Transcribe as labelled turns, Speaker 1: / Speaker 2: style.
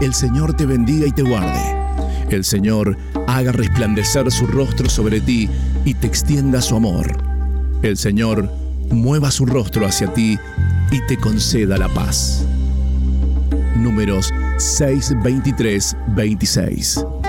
Speaker 1: El Señor te bendiga y te guarde. El Señor haga resplandecer su rostro sobre ti y te extienda su amor. El Señor mueva su rostro hacia ti y te conceda la paz. Números 6, 23, 26.